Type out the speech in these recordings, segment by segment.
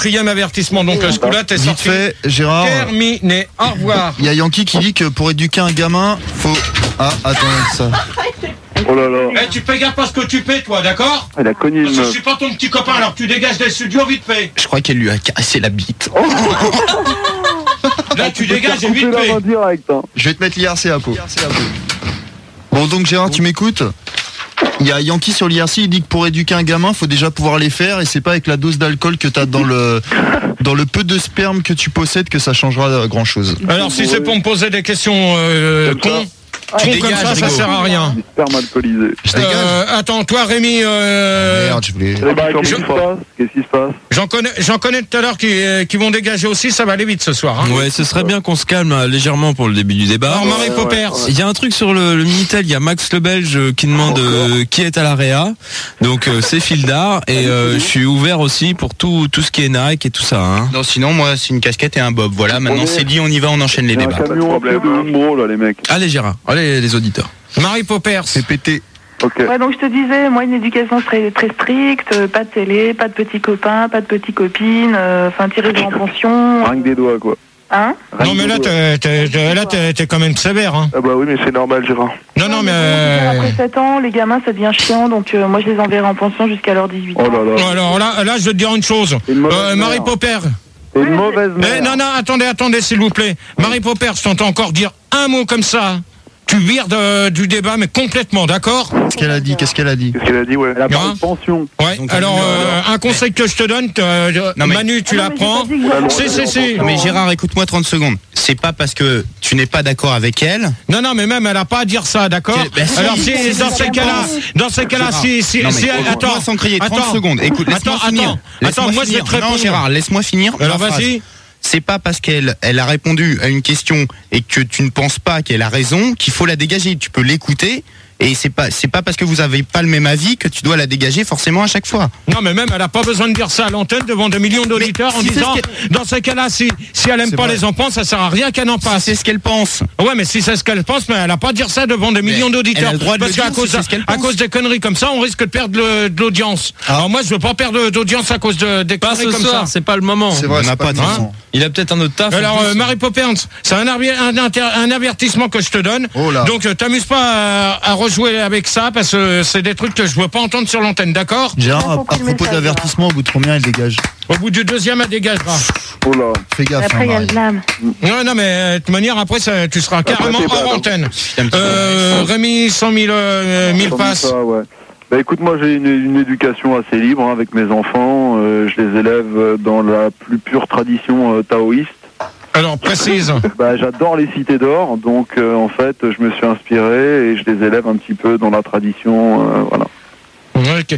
4e avertissement. Donc ce coup-là, t'es Vite sorti. fait, Gérard. Terminé. Au revoir. Il y a Yankee qui dit que pour éduquer un gamin, faut... Ah, attends, ça. Oh là là. Eh, tu fais gaffe à ce que tu paies, toi, d'accord? Elle a cogné une Parce que je meuf. suis pas ton petit copain, alors tu dégages des studios vite fait. Je crois qu'elle lui a caressé la bite. Là, tu dégages et Coupez vite la fait. main direct, hein. Je vais te mettre l'IRC à peau. Bon, donc Gérard, tu m'écoutes? Il y a Yankee sur l'IRC, il dit que pour éduquer un gamin, faut déjà pouvoir les faire, et c'est pas avec la dose d'alcool que t'as dans le peu de sperme que tu possèdes que ça changera grand chose. Alors, si c'est pour me poser des questions cons, Tu comme dégages, ça Rigaud. sert à rien. Du sperme alcoolisé. Je dégage. Attends, toi, Rémi, Merde, je voulais. Eh ben, qu'est-ce qui se passe? Qu'est-ce qui se passe? j'en connais tout à l'heure qui vont dégager aussi, ça va aller vite ce soir. Hein. Ouais, ce serait bien qu'on se calme légèrement pour le début du débat. Alors, Marie Poppers. Il y a un truc sur le Minitel, il y a Max le Belge qui demande qui est à l'AREA. Donc c'est Fildar et je suis ouvert aussi pour tout ce qui est Nike et tout ça. Hein. Non, sinon, moi, c'est une casquette et un bob. Voilà, maintenant c'est dit, on y va, on enchaîne les Il y a un débats. camion entier de Umbro, là, les mecs. Allez Gérard, allez les auditeurs. Marie Poppers. C'est pété. Ok. Ouais, donc je te disais, moi une éducation très, très stricte, pas de télé, pas de petits copains, pas de petites copines, enfin tirer en pension. Rien que des doigts, quoi. Hein? Non, mais là, t'es quand même sévère. Hein. Ah bah oui, mais c'est normal, Gérard. Non, mais... Après 7 ans, les gamins, ça devient chiant, donc moi je les enverrai en pension jusqu'à leurs 18 ans. Oh là là. Alors là, je vais te dire une chose. Une mauvaise Marie mère. Poppers. C'est une mauvaise mère. Non, attendez, s'il vous plaît. Marie Poppers, je t'entends encore dire un mot comme ça. Tu vires du débat, mais complètement, d'accord? Qu'est-ce qu'elle a dit? Qu'est-ce qu'elle a dit, ouais. Elle a parlé Hein de pension. Ouais. Donc, Alors, un conseil que je te donne, Non, mais- Manu, tu Ah non, la mais j'ai prends. pas dit que j'avais Si. Mais Gérard, écoute-moi 30 secondes. C'est pas parce que tu n'es pas d'accord avec elle. Non, mais même, elle a pas à dire ça, d'accord? Ben, si, Alors, si, dans ces cas-là, si, Non, mais attends. écoute-moi sans crier, 30 Attends. secondes. Écoute, laisse-moi finir. Attends, moi, je vais finir. te répondre. Non, Gérard, laisse-moi finir. Alors, ma phrase. vas-y. C'est pas parce qu'elle a répondu à une question et que tu ne penses pas qu'elle a raison qu'il faut la dégager. Tu peux l'écouter. Et c'est pas parce que vous avez pas le même avis que tu dois la dégager forcément à chaque fois. Non, mais même, elle a pas besoin de dire ça à l'antenne devant des millions d'auditeurs en si c'est disant, ce dans ces cas-là, si elle aime C'est pas vrai. les enfants, ça sert à rien qu'elle en passe. C'est ce qu'elle pense. Ouais, mais si c'est ce qu'elle pense, mais elle a pas à dire ça devant des millions elle d'auditeurs. a le droit de Parce le qu'à dire cause, si c'est ce qu'elle à pense. cause des conneries comme ça, on risque de perdre de l'audience. Alors moi, je veux pas perdre d'audience à cause des Pas conneries ce comme soir, ça. c'est pas le moment. C'est vrai, On n'a c'est pas pas de le temps. moment. Il a peut-être un autre taf. Alors, en plus. Marie Poppers, c'est un avertissement que je te donne. Oh là. Donc, t'amuses pas à rejouer avec ça parce que c'est des trucs que je veux pas entendre sur l'antenne, d'accord? Gérard, J'ai à compris le propos message, d'avertissement, au bout de combien elle dégage? Au bout du deuxième, elle dégagera. Oh là. Fais gaffe. Après, il y a hein, le Marie. blâme. Non, mais de toute manière, après, tu seras carrément t'es hors bad, antenne. Un petit peu. Rémi, 100 000 Comme passes. ça, ouais. Bah écoute, moi j'ai une éducation assez libre hein, avec mes enfants. Je les élève dans la plus pure tradition taoïste. Alors, précise. Bah, j'adore les cités d'or, donc en fait je me suis inspiré et je les élève un petit peu dans la tradition. Voilà. Ok.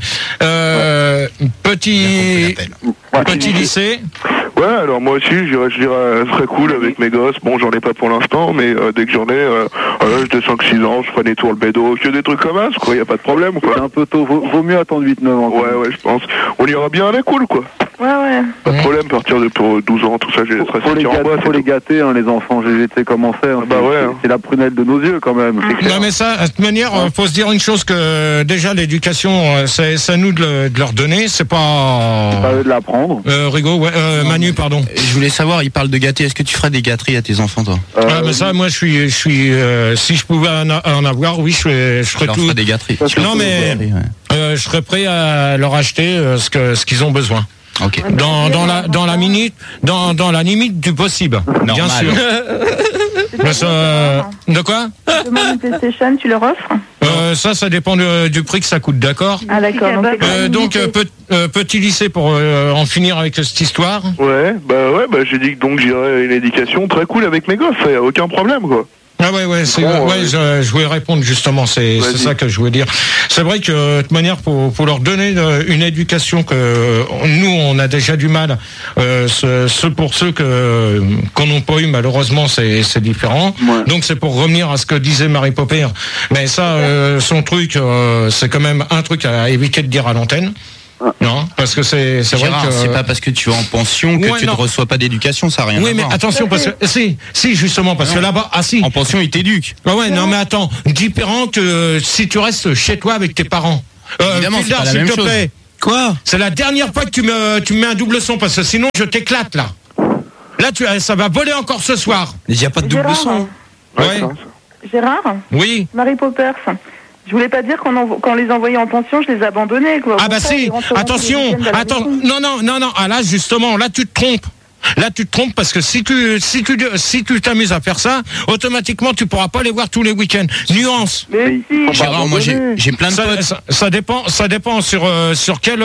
Petit lycée. Ouais, alors moi aussi, je dirais très cool avec mes gosses. Bon, j'en ai pas pour l'instant, mais dès que j'en ai, à l'âge de 5-6 ans, je ferai des tours le bédo, que des trucs comme ça, quoi, y a pas de problème, C'est quoi. un peu tôt, vaut mieux attendre 8-9 ans. Ouais, je pense. On ira bien à la cool, quoi. Ouais. Pas de problème, à partir de pour 12 ans, tout ça, j'ai très Faut les sorti en bois. gâter, faut les gâter hein, les enfants, j'ai été comment faire. Hein, Bah c'est- ouais, c'est- hein. C'est la prunelle de nos yeux quand même. Non mais ça, de toute manière, faut se dire une chose que déjà l'éducation, c'est à nous de leur donner, c'est pas. Pas eux de l'apprendre. Rigaud, ouais, Manu, pardon. Je voulais savoir, il parle de gâter. Est-ce que tu ferais des gâteries à tes enfants, toi? Mais ça, moi, je suis, si je pouvais en avoir, oui, je Tu ferais leur tout. ferais des gâteries. Non mais, je serais prêt à leur acheter ce qu'ils ont besoin. Ok. Dans la limite du possible, bien Normal. sûr. Mais ça, de quoi? Demande une PlayStation, tu leur offres? Ça dépend du prix que ça coûte, d'accord? Ah d'accord. Donc petit lycée pour en finir avec cette histoire. Ouais, j'ai dit que donc j'irai une éducation très cool avec mes gosses, y a aucun problème, quoi. Ah ouais, Bon, je voulais répondre justement, c'est ça que je voulais dire. C'est vrai que de toute manière, pour leur donner une éducation que nous on a déjà du mal, pour ceux qu'on n'a pas eu malheureusement c'est différent. Ouais. Donc c'est pour revenir à ce que disait Marie Popper. Mais ça, son truc, c'est quand même un truc à éviter de dire à l'antenne. Non, parce que c'est vrai Gérard, que c'est pas parce que tu es en pension que Ouais, tu ne non. reçois pas d'éducation, ça n'a rien oui, à mais voir. attention parce que si justement parce que là-bas, si. En pension, ils t'éduquent. Ah ouais, non mais attends, différent que si tu restes chez toi avec tes parents. Évidemment, c'est pas la s'il même te chose. plaît, Quoi? C'est la dernière fois que tu me mets un double son, parce que sinon je t'éclate là. Là, ça va voler encore ce soir. Il n'y a pas de double son. Ouais. Gérard, Oui. Mary Poppers. Je voulais pas dire qu'on les envoyait en pension, je les abandonnais, quoi. Ah bah si, attention, attends, non, ah là justement, là tu te trompes. Là tu te trompes parce que si tu t'amuses à faire ça, automatiquement tu pourras pas les voir tous les week-ends. Nuance. Mais si. Gérard, moi j'ai plein de potes. Ça dépend sur quel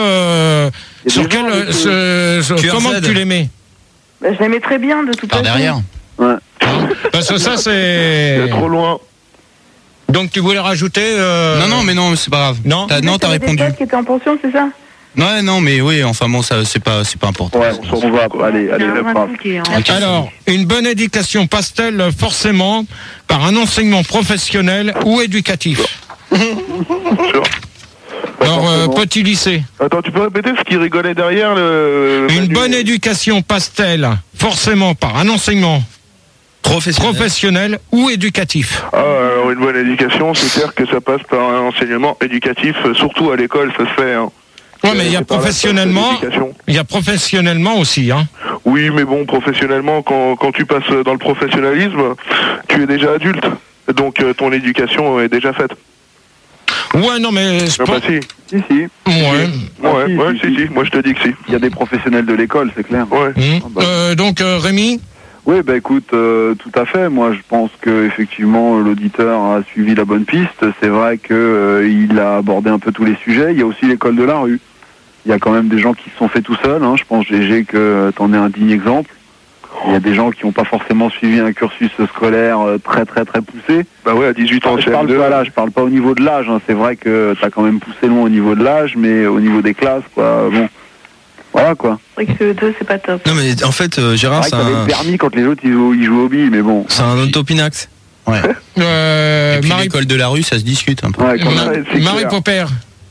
comment tu les mets. Bah, je les mets très bien de toute Par façon. derrière. Ouais. Parce que ça c'est. C'est trop loin. Donc tu voulais rajouter Non, mais non, c'est pas grave. Non. T'as Des répondu. potes qui étaient en pension, c'est ça? Ouais, non, mais oui, enfin bon, ça c'est pas important. Ouais, on va. Allez, la phrase. Alors, une bonne éducation passe-t-elle forcément par un enseignement professionnel ou éducatif? Sûr. Alors, forcément. petit lycée. Attends, tu peux répéter ce qui rigolait derrière le. Une bonne éducation passe-t-elle forcément par un enseignement professionnel ou éducatif? Ah, alors une bonne éducation, c'est clair que ça passe par un enseignement éducatif, surtout à l'école, ça se fait. Hein. Ouais, mais il y a C'est par la professionnellement, éducation. il y a professionnellement aussi, hein. Oui, mais bon, professionnellement, quand tu passes dans le professionnalisme, tu es déjà adulte. Donc ton éducation est déjà faite. Ouais, non, mais je Ah bah pense. si. Si. Ouais. Ouais, si. Moi je te dis que si. Il y a des professionnels de l'école, c'est clair. Ouais. Donc, Rémi? Oui, bah écoute, tout à fait. Moi, je pense que effectivement, l'auditeur a suivi la bonne piste. C'est vrai que il a abordé un peu tous les sujets. Il y a aussi l'école de la rue. Il y a quand même des gens qui se sont faits tout seuls. Hein. Je pense, GG, que t'en es un digne exemple. Il y a des gens qui n'ont pas forcément suivi un cursus scolaire très poussé. Bah ouais, à 18 ans, Je parle pas là, je parle pas au niveau de l'âge. Hein. C'est vrai que t'as quand même poussé loin au niveau de l'âge, mais au niveau des classes, quoi. Bon, voilà quoi. C'est vrai que CE2, c'est pas top. Non, mais en fait, Gérard, C'est c'est vrai que t'avais un, le permis quand les autres ils jouent au billes, mais bon. c'est un autopinax. Ouais. Et puis Marie, l'école de la rue, ça se discute un peu. Ouais, quand même. c'est Marie clair. Popper.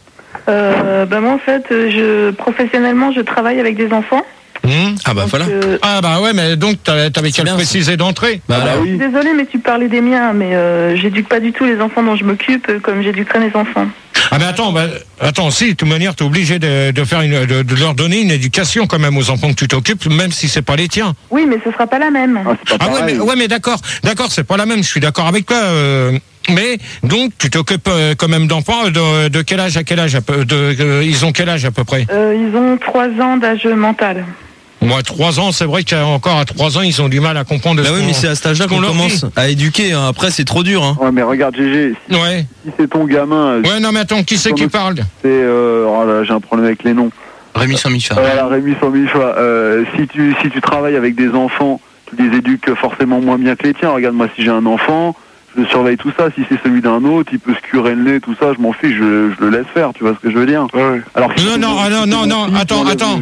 Bah moi en fait, professionnellement, je travaille avec des enfants. Ah bah Donc, voilà. Ah bah ouais, mais donc t'avais qu'à le bien, préciser d'entrée. Bah, Bah oui. Désolée, mais tu parlais des miens, mais j'éduque pas du tout les enfants dont je m'occupe comme j'éduquerai mes enfants. Ah mais attends, si, de toute manière, t'es obligé de faire de leur donner une éducation quand même aux enfants que tu t'occupes, même si c'est pas les tiens. Oui, mais ce sera pas la même. Ah, c'est pas Ah pareil. ouais, mais d'accord, c'est pas la même. Je suis d'accord avec toi. Mais donc tu t'occupes quand même d'enfants de quel âge à quel âge ils ont quel âge à peu près? Ils ont 3 ans d'âge mental. Moi, 3 ans, c'est vrai qu'encore à 3 ans, ils ont du mal à comprendre. Bah ce oui, qu'on- mais c'est à cet âge-là ce qu'on qu'on leur commence dit. à éduquer. Hein. Après, c'est trop dur. Hein. Ouais, mais regarde, GG, Ouais. si c'est ton gamin, Ouais, non, mais attends, qui c'est qui parle? c'est. Oh là, j'ai un problème avec les noms. Rémi Saint-Michel. Voilà, Rémi 100 000 fois. Si tu travailles avec des enfants, tu les éduques forcément moins bien que les tiens. Regarde, moi, si j'ai un enfant, je surveille tout ça. Si c'est celui d'un autre, il peut se curer le nez, tout ça, je m'en fiche, je le laisse faire. Tu vois ce que je veux dire? Ouais. Alors, si c'est Non, attends.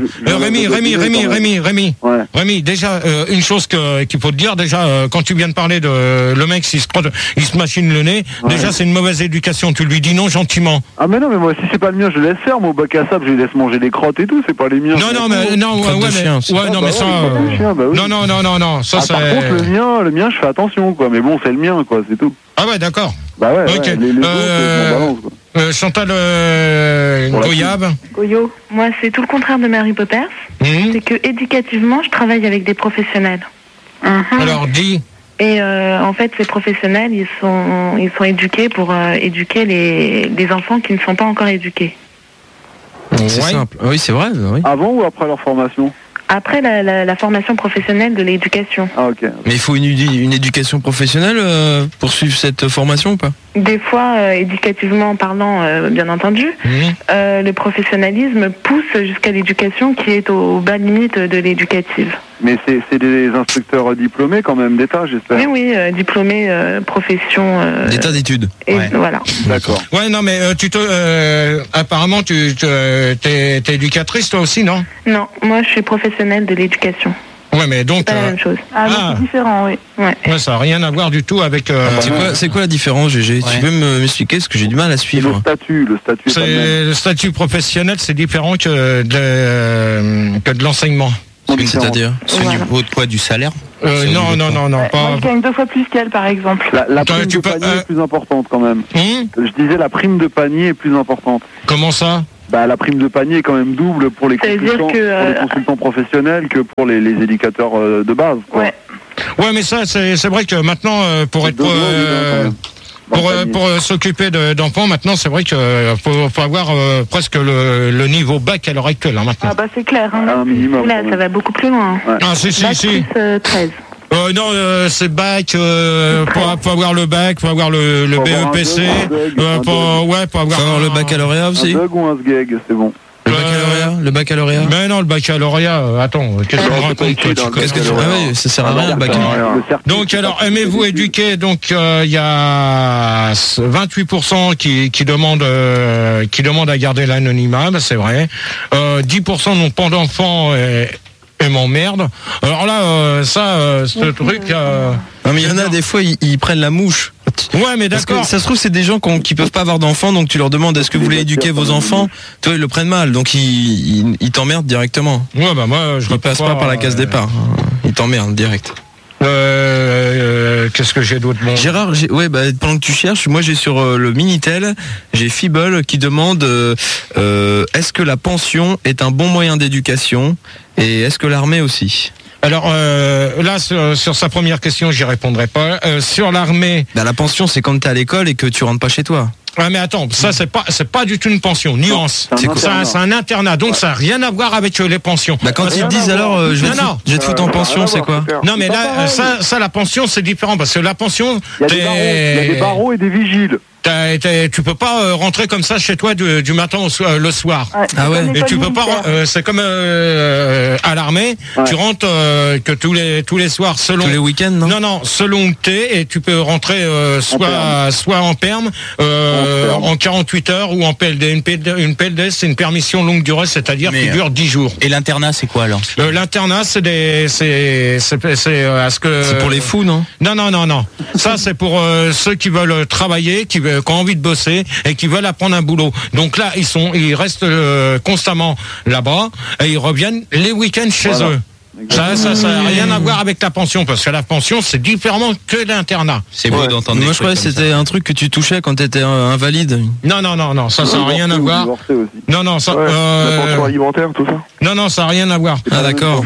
Rémi. Ouais. Rémi, déjà, une chose qu'il faut te dire, déjà, quand tu viens de parler de le mec, il se machine le nez, Ouais. déjà, c'est une mauvaise éducation. Tu lui dis non gentiment. Ah, mais non, mais moi, si c'est pas le mien, je le laisse faire. Moi, au bac à sable, je les laisse manger les crottes et tout. C'est pas les miens. Non, mais, non, Crotte de chien, ça. ouais, non, mais ça, non, ça, c'est. Par contre, le mien, je fais attention, quoi. Mais bon, c'est le mien, quoi, c'est tout. Ah ouais, d'accord. Bah ouais, Ok. ouais, les autres, je m'en balance, quoi. Chantal Pour la Goyab. Goyo. Moi, c'est tout le contraire de Mary Poppers. C'est que éducativement, je travaille avec des professionnels. Alors, dis. Et en fait, ces professionnels, ils sont éduqués pour éduquer les enfants qui ne sont pas encore éduqués. C'est Ouais. simple. Oui, c'est vrai. Oui. Avant ou après leur formation? Après la formation professionnelle de l'éducation. Ah, ok. Mais il faut une éducation professionnelle pour suivre cette formation ou pas? Des fois, éducativement parlant, bien entendu, le professionnalisme pousse jusqu'à l'éducation qui est aux bas limites de l'éducative. Mais c'est des instructeurs diplômés quand même d'État, j'espère. Mais oui, diplômé, profession. D'état d'études. Et Ouais. voilà. D'accord. Ouais, non, mais apparemment, t'es éducatrice, toi aussi, non? Non, moi je suis professionnelle de l'éducation. Ouais, mais donc. C'est pas la même chose. Ah, donc Ah. c'est différent, oui. Ouais. Ouais, ça n'a rien à voir du tout avec. C'est quoi la différence, GG? Tu peux m'expliquer parce que j'ai du mal à Le suivre. statut est pas le même. C'est le statut professionnel, c'est différent que de l'enseignement. C'est-à-dire? C'est au niveau de quoi? Du salaire? Non, Moi, pas. je gagne 2 fois plus qu'elle, par exemple. La Toi, prime tu de peux- panier est plus importante quand même. Hum Je disais la prime de panier est plus importante. Comment ça? la prime de panier est quand même double pour les C'est-à-dire consultants professionnels que pour les éducateurs de base. Quoi. Ouais, mais ça, c'est vrai que maintenant, pour s'occuper d'enfants, maintenant, c'est vrai que faut avoir presque le niveau bac à l'heure actuelle, hein, maintenant. Ah bah c'est clair, hein. Un minimum. Là, ça va beaucoup plus loin. Ouais. Ah, si. Plus, 13. Non, c'est bac, pour avoir le bac, pour avoir le BEPC, pour avoir le baccalauréat Un aussi. bug ou un SGEG, c'est bon. Le baccalauréat. Mais non, le baccalauréat, attends, qu'est-ce que tu racontes, toi, Qu'est-ce que tu... Ah oui, ça sert à rien le baccalauréat. Donc alors, aimez-vous éduquer, donc il y a 28% qui demandent à garder l'anonymat, c'est vrai. 10% n'ont pas d'enfants et m'emmerdent. Alors là, ce truc... Non mais il y en a des fois, ils prennent la mouche. Ouais, mais Parce que d'accord. ça se trouve, c'est des gens qui peuvent pas avoir d'enfants, donc tu leur demandes est-ce que vous voulez éduquer vos enfants. Toi, ils le prennent mal, donc ils t'emmerdent directement. Ouais, bah moi, je Ils passent pas par la case départ. Ils t'emmerdent direct. Qu'est-ce que j'ai d'autre bon? Gérard, pendant que tu cherches, moi j'ai sur le Minitel, j'ai Fibol qui demande est-ce que la pension est un bon moyen d'éducation et est-ce que l'armée aussi? Alors là, sur sa première question, j'y répondrai pas. Sur l'armée... La pension, c'est quand t'es à l'école et que tu rentres pas chez toi. Ouais, mais attends, ça c'est pas du tout une pension. Nuance. C'est un internat, donc ça n'a rien à voir avec les pensions. Bah quand ils te disent alors, je vais te foutre en pension, c'est quoi? Non, mais là, ça la pension c'est différent parce que la pension, Il y a des barreaux et des vigiles. tu peux pas rentrer comme ça chez toi du matin le soir. Ah ouais. Et tu peux pas. C'est comme à l'armée. Tu rentres que tous les soirs selon. Tous les week-ends, non? Non, selon où t'es, et tu peux rentrer soit en perme, en 48 heures ou en PLD. Une PLD, c'est une permission longue durée, c'est-à-dire qui dure 10 jours. Et l'internat, c'est quoi alors? L'internat, c'est à ce que. C'est pour les fous, non? Non. Ça, c'est pour ceux qui veulent travailler, qui ont envie de bosser et qui veulent apprendre un boulot. Donc là, ils restent constamment là-bas et ils reviennent les week-ends chez eux. Ça n'a rien à voir avec la pension, parce que la pension, c'est différemment que l'internat. C'est beau d'entendre. Moi, je croyais que c'était un truc que tu touchais quand t'étais invalide. Non, ça n'a rien à voir. Non, ça. La pension alimentaire, tout ça. Non, ça n'a rien à voir. Ah d'accord.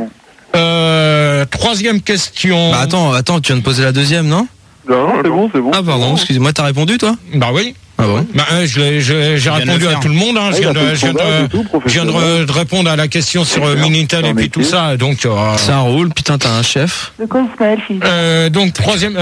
Troisième question. Bah attends, tu viens de poser la deuxième, non? Non, c'est bon. Ah pardon, excusez-moi, t'as répondu toi? Bah oui. Ah bon? Bah, j'ai répondu à tout le monde. Hein. Je viens de répondre à la question sur Minitel et puis tout ça. Donc ça roule. Putain, t'as un chef. De quoi Ismaël, Philippe? donc troisième.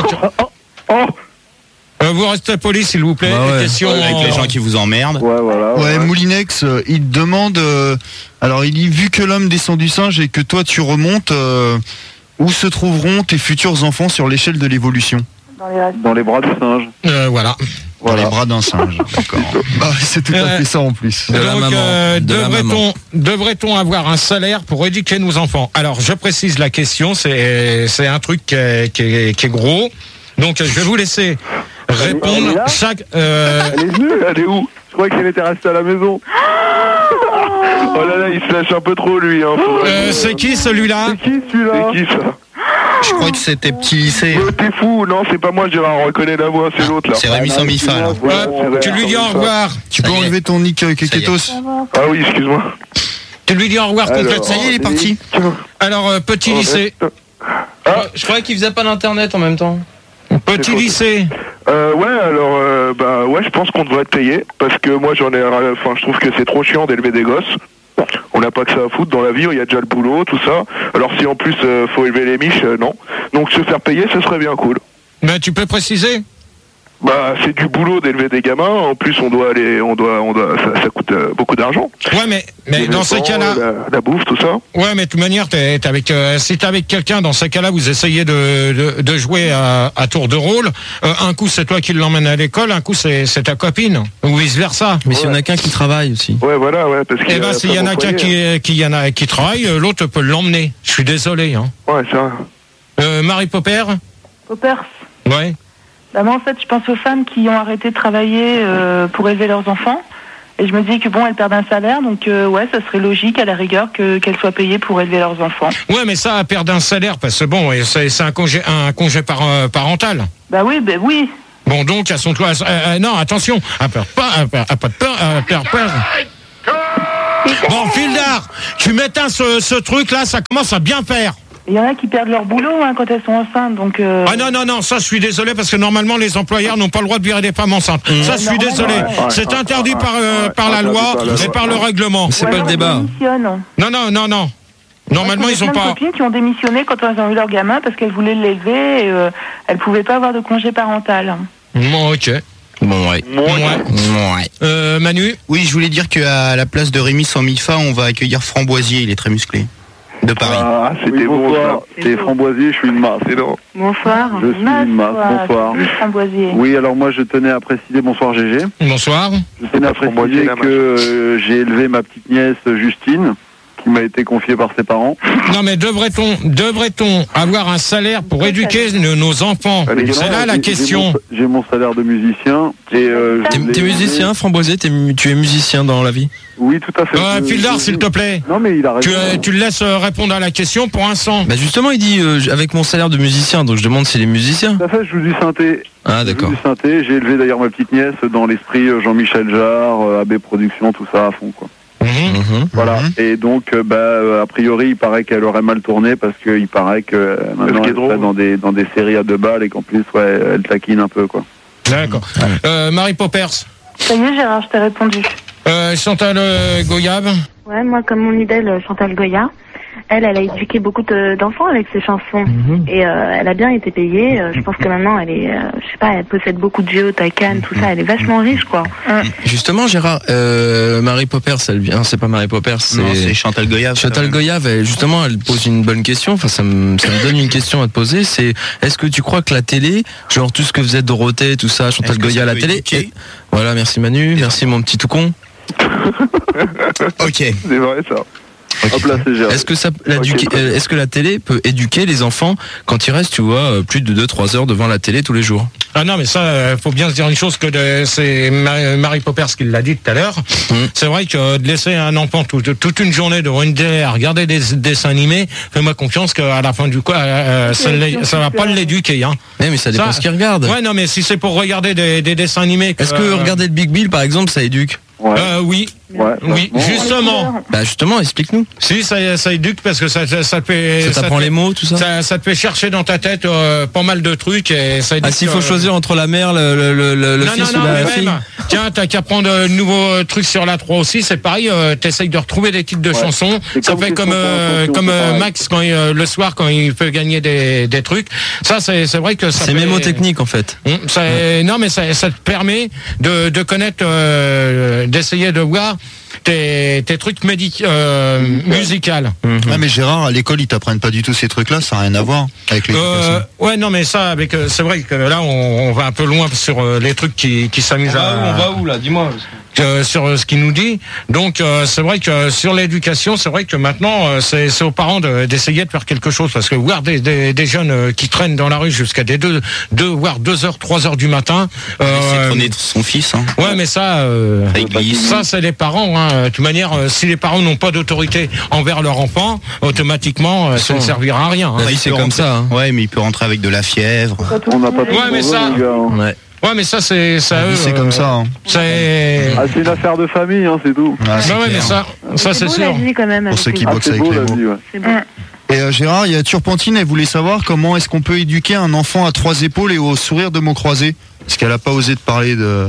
Vous restez poli, s'il vous plaît. Bah ouais. Question Avec les gens qui vous emmerdent. Ouais, Moulinex, il te demande. Alors, il dit vu que l'homme descend du singe et que toi tu remontes, où se trouveront tes futurs enfants sur l'échelle de l'évolution? Dans les bras du singe. Voilà. Dans les bras d'un singe. D'accord. Bah, c'est tout à fait ça en plus. De la maman. Devrait-on avoir un salaire pour éduquer nos enfants? Alors, je précise la question. C'est un truc qui est gros. Donc, je vais vous laisser répondre. Elle est venue. Elle est où? Je croyais qu'elle était restée à la maison. Oh là là, il se lâche un peu trop, lui. Hein. C'est qui celui-là? C'est qui celui-là? C'est qui ça? Je crois que c'était petit lycée. T'es fou? Non, c'est pas moi, Gérard. On reconnaît la voix, c'est l'autre là. C'est Rémi Sambifa là. Tu lui dis au revoir. Tu peux enlever ton nick Keketos? Ah oui, excuse-moi. Tu lui dis au revoir complètement. Ça y est, il est parti. Alors, petit lycée. Je croyais qu'il faisait pas d'internet en même temps. Petit lycée. Je pense qu'on devrait être payé parce que moi je trouve que c'est trop chiant d'élever des gosses. On n'a pas que ça à foutre dans la vie, il y a déjà le boulot, tout ça. Alors si en plus faut élever les miches, non. Donc se faire payer, ce serait bien cool. Mais tu peux préciser? Bah c'est du boulot d'élever des gamins. En plus ça coûte beaucoup d'argent. Ouais, mais dans ces cas-là, la bouffe, tout ça. Ouais, mais de toute manière, si t'es avec quelqu'un, dans ces cas-là, vous essayez de jouer à tour de rôle. Un coup, c'est toi qui l'emmènes à l'école, un coup, c'est ta copine, ou vice versa. Mais s'il y en a qu'un qui travaille aussi. Ouais, voilà, ouais, parce que. Eh ben, s'il y en a qu'un qui travaille, l'autre peut l'emmener. Je suis désolé, hein. Ouais, c'est vrai. Marie Popper. Poppers. Ouais. Bah, moi, en fait, je pense aux femmes qui ont arrêté de travailler pour élever leurs enfants. Et je me dis que bon, elles perdent un salaire, donc ouais, ça serait logique à la rigueur qu'elles soient payées pour élever leurs enfants. Ouais, mais ça, perdre un salaire, parce que bon, c'est un congé parental. Bah oui, Bon, donc, à son toit, non, attention, pas de peur. Bon, Fildar, tu m'éteins ce truc-là, ça commence à bien faire. Il y en a qui perdent leur boulot quand elles sont enceintes, donc... Ah non, ça je suis désolé parce que normalement les employeurs n'ont pas le droit de virer des femmes enceintes. Ça je suis désolé. C'est interdit par la loi et par le règlement. C'est pas le débat. Non. Normalement ils ont pas... J'ai copines qui ont démissionné quand elles ont eu leur gamin parce qu'elles voulaient l'élever et elles pouvaient pas avoir de congé parental. Bon, ok. Bon, ouais. Manu? Oui, je voulais dire qu'à la place de Rémi sans Mifa, on va accueillir Framboisier, il est très musclé. De Paris. Ah, c'était bon, ça. C'est Framboisier, je suis une masse. C'est long. Bonsoir. Je suis une masse, bonsoir. Framboisier. Oui, alors moi je tenais à préciser, bonsoir GG. Bonsoir. Je tenais à préciser que j'ai élevé ma petite nièce Justine, qui m'a été confiée par ses parents. Non mais devrait-on avoir un salaire pour éduquer nos enfants? C'est là la question. J'ai mon salaire de musicien. T'es musicien, Framboisier? Tu es musicien dans la vie? Oui, tout à fait. Fildar, s'il te plaît. Non mais il a raison. Tu le laisses répondre à la question pour un sang. Bah justement, il dit avec mon salaire de musicien, donc je demande s'il est musicien. Tout à fait, je joue du synthé. Ah d'accord. Je joue du synthé. J'ai élevé d'ailleurs ma petite nièce dans l'esprit Jean-Michel Jarre, AB Productions, tout ça à fond quoi. Voilà. Et donc, a priori, il paraît qu'elle aurait mal tourné parce qu'il paraît que maintenant elle serait dans des séries à 2 balles et qu'en plus, elle taquine un peu, quoi. D'accord. Marie Poppers. Ça y est, Gérard, je t'ai répondu. Chantal Goyave. Ouais, moi, comme mon idole, Chantal Goya, elle a éduqué beaucoup d'enfants avec ses chansons. Et elle a bien été payée. Je pense que maintenant, elle est, je sais pas, elle possède beaucoup de yachts à Cannes, tout ça. Elle est vachement riche, quoi. Justement, Gérard, Marie Poppers, elle vient, c'est pas Marie Poppers, c'est Chantal Goyave. Chantal Goyave, justement, elle pose une bonne question. Enfin, ça me donne une question à te poser. C'est, est-ce que tu crois que la télé, genre tout ce que faisait Dorothée, tout ça, Chantal Goya à la télé, voilà, merci Manu, merci mon petit tout con. Ok. C'est vrai ça. Okay. Hop là, c'est géré. Est-ce que la télé peut éduquer les enfants quand ils restent, tu vois, plus de 2-3 heures devant la télé tous les jours? Ah non, mais ça, faut bien se dire une chose que c'est Marie Poppers qui l'a dit tout à l'heure. C'est vrai que de laisser un enfant toute une journée devant une télé à regarder des dessins animés, fais-moi confiance qu'à la fin du coup, ça va pas l'éduquer, hein. Mais ça dépend ce qu'il regarde. Ouais, non, mais si c'est pour regarder des dessins animés. Est-ce que regarder le Big Bill, par exemple, ça éduque? Oui. Oui, justement. Bah justement, explique-nous. Si, ça éduque parce que ça te fait... Ça t'apprend les mots, tout ça. Ça te fait chercher dans ta tête pas mal de trucs et ça éduque. Ah, s'il faut choisir entre la mère, le fils ou la fille. Tiens, t'as qu'à prendre de nouveaux trucs sur la 3 aussi, c'est pareil, t'essayes de retrouver des titres de chansons. Ça fait comme Max quand le soir quand il peut gagner des trucs. Ça, c'est vrai que ça c'est mémotechnique en fait. Non, mais ça te permet de connaître, d'essayer de voir tes trucs musicales. Ah, mais Gérard, à l'école, ils t'apprennent pas du tout ces trucs-là, ça n'a rien à voir avec l'éducation. Ouais, non, mais ça, c'est vrai que là, on va un peu loin sur les trucs qui s'amusent on va où là? Dis-moi. Sur ce qu'il nous dit. Donc c'est vrai que sur l'éducation, c'est vrai que maintenant c'est aux parents d'essayer de faire quelque chose parce que voir des jeunes qui traînent dans la rue jusqu'à des 2 voire 2 heures, 3 heures du matin. C'est traîner son fils. Hein. Ouais, mais ça c'est les parents. Hein. De toute manière, si les parents n'ont pas d'autorité envers leur enfant, automatiquement ça ne servira à rien. Hein. C'est comme ça. Hein. Ouais, mais il peut rentrer avec de la fièvre. On n'a pas. Ouais, mais ça. Ouais, mais ça, c'est comme ça. Hein. C'est une affaire de famille, hein, c'est tout. Ah, ouais, mais ça c'est beau, sûr. la vie, quand même, pour ceux qui boxent avec les mots. C'est beau. Et Gérard, il y a Turpentine, elle voulait savoir comment est-ce qu'on peut éduquer un enfant à 3 épaules et au sourire de mots croisés. Parce qu'elle a pas osé te parler de...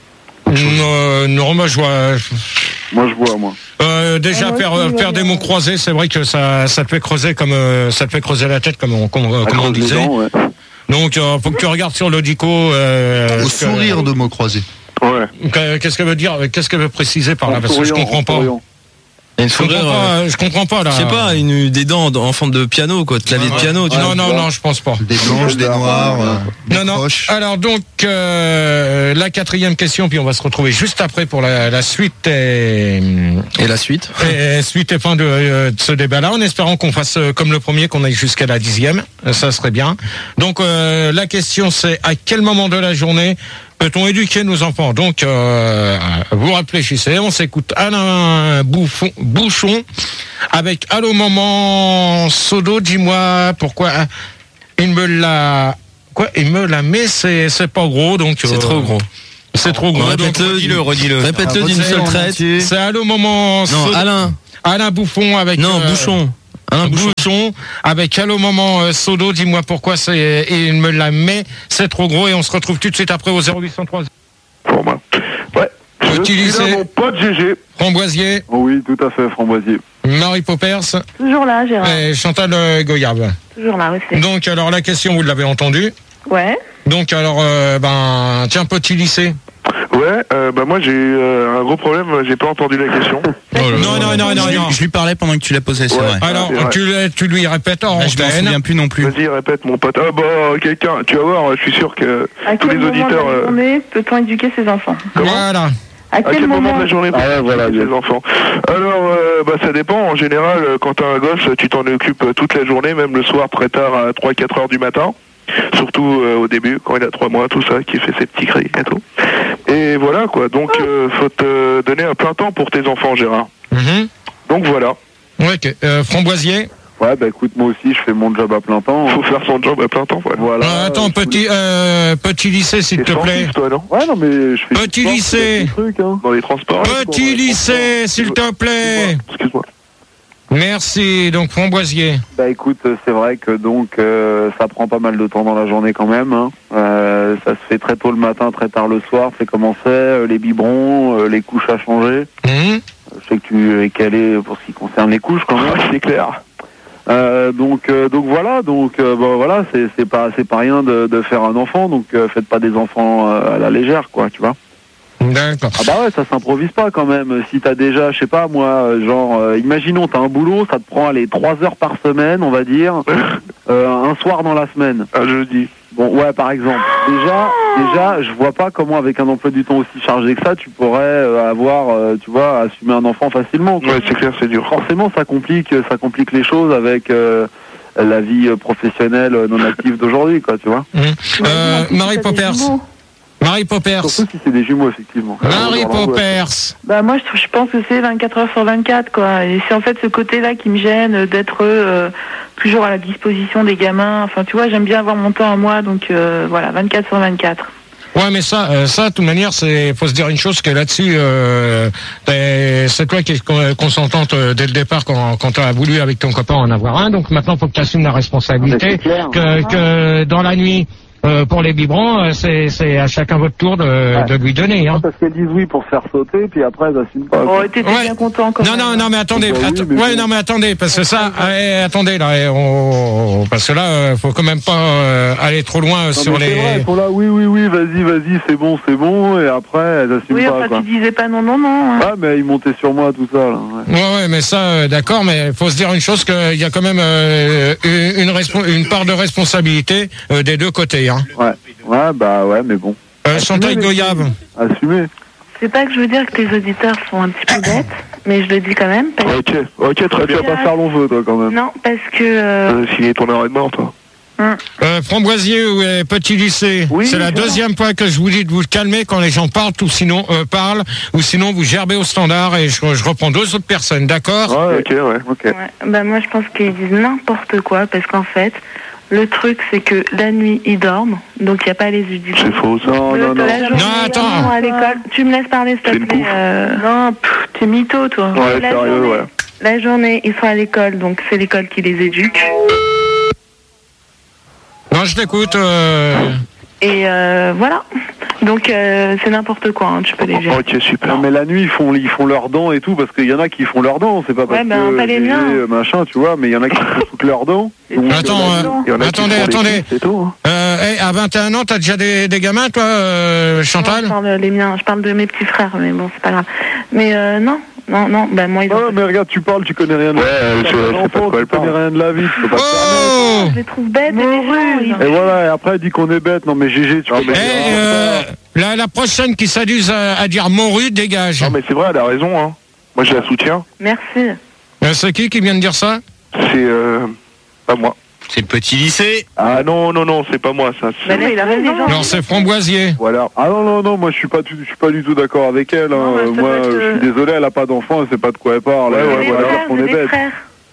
Non, moi je vois... Moi je vois, moi. Déjà faire des mots croisés, c'est vrai que ça te fait creuser ça te fait creuser la tête comme on disait. Dents, ouais. Donc faut que tu regardes sur l'audico au sourire de mots croisés. Ouais. Qu'est-ce qu'elle veut préciser par là parce que je comprends pas. Je comprends pas là. Je sais pas, des dents en forme de piano quoi, de clavier de piano. Non, je pense pas. Des blanches, des noires, des croches. Alors donc la 4e question, puis on va se retrouver juste après pour la suite et la suite. Et suite et fin de ce débat-là, en espérant qu'on fasse comme le premier, qu'on aille jusqu'à la 10e, ça serait bien. Donc la question c'est à quel moment de la journée peut-on éduquer nos enfants? Donc, vous réfléchissez, on s'écoute Alain Bouchon avec Allô maman Sodo, dis-moi pourquoi il me l'a pourquoi il me la met, c'est pas gros, donc. C'est trop gros. C'est trop gros. Répète-le, redis-le. Répète-le d'une seule traite. C'est Allô Maman. Non, Alain Bouffon avec. Non, Bouchon. Un bouchon avec Allô Maman Sodo, dis-moi pourquoi il me la met, c'est trop gros, et on se retrouve tout de suite après au 0803. Pour moi. Ouais. Utiliser mon pote GG. Framboisier. Oui, tout à fait, Framboisier. Marie Poppers. Toujours là, Gérard. Et Chantal Goyave. Toujours là aussi. Donc alors la question, vous l'avez entendue. Ouais. Donc alors, tiens, petit lycée. Ouais, moi j'ai un gros problème, j'ai pas entendu la question. Non. Je lui parlais pendant que tu l'as posé, c'est vrai. Alors, tu lui répètes en je m'en souviens plus non plus. Vas-y, répète mon pote. Quelqu'un, tu vas voir, je suis sûr que tous les auditeurs... À quel moment de la journée peut-on éduquer ses enfants? Voilà. À quel moment de la journée peut-on éduquer ses enfants? Alors, ça dépend. En général, quand t'as un gosse, tu t'en occupes toute la journée, même le soir très tard à 3-4 heures du matin. Surtout au début, quand il a 3 mois, tout ça, qui fait ses petits cris et tout. Et voilà, quoi. Donc, faut te donner un plein temps pour tes enfants, Gérard. Donc, voilà. Ok. Framboisier. Ouais, écoute, moi aussi, je fais mon job à plein temps. Faut faire son job à plein temps, voilà. Attends, petit lycée, s'il te plaît. Toi, non? Ouais, non, mais je fais petit lycée. Dans les transports. Petit lycée, s'il te plaît. Excuse-moi. Merci, donc Framboisier. Écoute, c'est vrai que donc ça prend pas mal de temps dans la journée quand même. Hein. Ça se fait très tôt le matin, très tard le soir. C'est comment c'est, les biberons, les couches à changer. Je sais que tu es calé pour ce qui concerne les couches quand même. C'est clair. Donc voilà, c'est pas rien de faire un enfant. Donc faites pas des enfants à la légère, quoi, tu vois. D'accord. Ah bah ouais, ça s'improvise pas quand même. Si t'as déjà, je sais pas moi, imaginons t'as un boulot, ça te prend 3 heures par semaine, on va dire, un soir dans la semaine. Un jeudi. Bon, ouais, par exemple. Déjà, je vois pas comment avec un emploi du temps aussi chargé que ça, tu pourrais tu vois, assumer un enfant facilement, quoi. Ouais, c'est clair, c'est dur. Forcément, ça complique les choses avec la vie professionnelle non active d'aujourd'hui, quoi, tu vois. Marie Poppers. Marie Poppers. Surtout si c'est des jumeaux, effectivement. Marie Poppers. Moi, je pense que c'est 24 heures sur 24, quoi. Et c'est en fait ce côté-là qui me gêne, d'être toujours à la disposition des gamins. Enfin, tu vois, j'aime bien avoir mon temps à moi, donc voilà, 24 sur 24. Ouais, mais ça, de toute manière, faut se dire une chose, que là-dessus, c'est toi qui es consentante dès le départ quand tu as voulu avec ton copain en avoir un. Donc maintenant, faut que tu assumes la responsabilité, que dans la nuit. Pour les biberons, c'est à chacun votre tour de lui donner. Hein. Parce qu'elles disent oui pour se faire sauter, puis après elles n'assument pas. Oh, t'étais bien content quand même. Non, mais attendez. Mais attendez, parce que ça, attendez là, parce que là, faut quand même pas aller trop loin sur les. C'est vrai, elles sont là, oui, vas-y, c'est bon, et après elles assument pas. Oui, enfin, tu disais pas non. Hein. Ah, mais ils montaient sur moi, tout ça. Là, ouais, mais ça, d'accord, mais faut se dire une chose, qu'il y a quand même une part de responsabilité des deux côtés. Hein. Ouais, mais bon. Chantal Goyave. Assumer. C'est pas que je veux dire que tes auditeurs sont un petit peu bêtes, mais je le dis quand même. Ok, très bien. Tu vas pas faire long feu, toi, quand même. Non, parce que... Signer ton arrêt de mort, toi. Framboisier ou petit lycée, c'est la deuxième fois que je vous dis de vous calmer quand les gens parlent, ou sinon vous gerbez au standard et je reprends 2 autres personnes, d'accord? Ok. Ouais, moi je pense qu'ils disent n'importe quoi, parce qu'en fait, le truc c'est que la nuit ils dorment, donc il n'y a pas les éducateurs. C'est faux, ça. Non, attends. À l'école, tu me laisses parler s'il te plaît. Non, t'es mytho toi. Ouais, sérieux, ouais. La journée, ils sont à l'école, donc c'est l'école qui les éduque. Non, je t'écoute. Et voilà. Donc c'est n'importe quoi, hein, tu peux les gérer. Ok, super. Non, mais la nuit ils font leurs dents et tout, parce qu'il y en a qui font leurs dents, c'est pas parce que pas les miens. Machin, tu vois, mais il y en a qui font toutes leurs dents. Donc, attendez. C'est tout. Hein. À 21 ans, t'as déjà des gamins, toi, Chantal? Je parle de mes petits frères, mais bon, c'est pas grave. Mais non, moi ils ont... mais regarde, tu parles, tu connais rien de tu connais rien de la vie, tu peux pas te permettre. Je les trouve bêtes, et voilà, et après elle dit qu'on est bête. Non mais GG, tu connais la prochaine qui s'amuse à dire morue, dégage. Non mais c'est vrai, elle a raison, hein. Moi je la soutiens. Merci. C'est qui vient de dire ça? C'est pas moi. C'est le petit lycée. Ah non, c'est pas moi ça. Il a raison. Non, c'est Framboisier. Voilà. Ah non, moi je suis pas du tout d'accord avec elle. Hein. Moi, je suis désolé, elle a pas d'enfant, elle sait pas de quoi elle parle. Ouais, voilà. On est bête.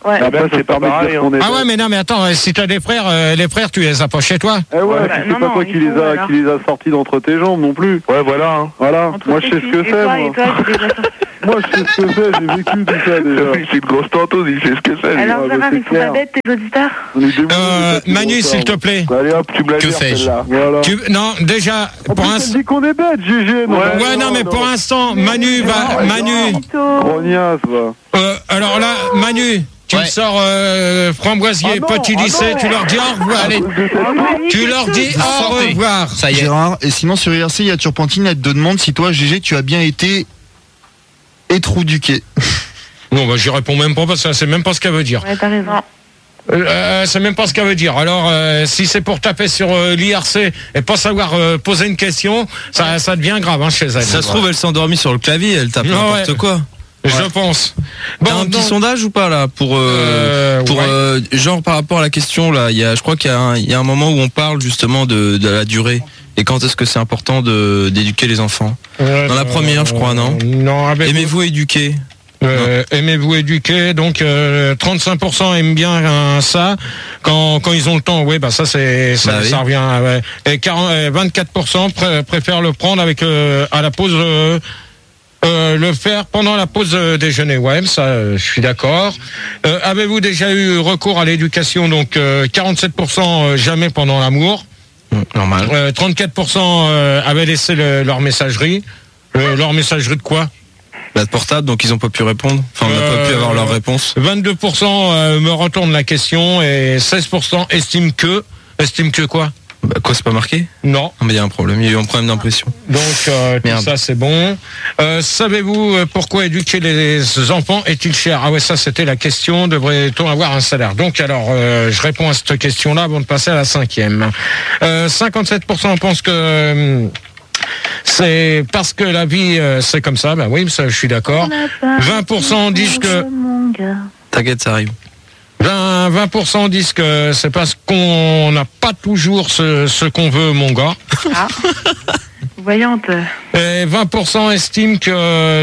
Ouais. Après, c'est pas pareil. Ah ouais, mais non, mais attends, si t'as des frères, les frères, tu les as pas chez toi. Eh ouais, Bah, c'est non, pas non, toi il qui les faut, a, alors. qui les a sortis d'entre tes jambes non plus. Ouais, voilà. Hein. Voilà. Entre Moi, je tes sais ce que filles. c'est, Et moi. toi, j'ai déjà sorti. Moi, je sais ce que c'est, j'ai vécu tout ça déjà. C'est une grosse tenteuse, il sait ce que c'est. lui. Alors, bah, Gérard, c'est ils sont pas clair. bêtes, tes auditeurs. On est déboulés, Manu, s'il te plaît. Allez hop, tu me la Que gères, fais-je celle-là. Voilà. Non, déjà, En pour plus, un... elle dit qu'on est bête, GG. Ouais, non, mais pour l'instant, Manu va... Manu, Grognasse, va. alors là, Manu, tu Ouais. me sors Framboisier, Ah non, petit ah lycée, non. tu leur dis au revoir, allez. Tu leur dis au Sortez. revoir. Ça y est. Gérard, et sinon sur IRC, il y a Turpentine, elle te demande si toi, GG, tu as bien été étrouduqué. Non, bah, j'y réponds même pas parce que c'est même pas ce qu'elle veut dire. Ouais, t'as raison. C'est même pas ce qu'elle veut dire. Alors, si c'est pour taper sur l'IRC et pas savoir poser une question, ça devient grave hein, chez elle. Ça se trouve, elle s'est endormie sur le clavier, elle tape Ouais, n'importe ouais. quoi. Je pense. T'as un petit donc- sondage ou pas là pour ouais. genre par rapport à la question là, je crois qu'il y a un moment où on parle justement de la durée et quand est-ce que c'est important d'éduquer les enfants. Dans la première, je crois, non Non, avec Aimez-vous éduquer? aimez-vous éduquer, donc 35% aiment bien ça quand ils ont le temps. Oui, bah ça c'est ça, Bah oui. ça revient. Ouais. Et 24% préfèrent le prendre avec à la pause. Le faire pendant la pause déjeuner, ouais, ça, je suis d'accord. Avez-vous déjà eu recours à l'éducation? Donc 47% jamais pendant l'amour. Normal. 34% avaient laissé leur messagerie. Leur messagerie de quoi? Bah, de portable, donc ils ont pas pu répondre. Enfin, on n'a pas pu avoir leur réponse. 22% me retournent la question et 16% estiment que quoi? Bah, quoi, c'est pas marqué? Non. Ah, mais il y a un problème, il y a eu un problème d'impression. Donc tout Merde. ça c'est bon. Savez-vous pourquoi éduquer les enfants est-il cher? Ah ouais, ça c'était la question. Devrait-on avoir un salaire? Donc alors je réponds à cette question-là avant de passer à la 5e. 57% pensent que c'est parce que la vie c'est comme ça. Ben oui, ça je suis d'accord. 20% disent que T'inquiète, ça arrive. 20% disent que c'est parce qu'on n'a pas toujours ce qu'on veut, mon gars. Ah. Voyante. Et 20% estiment que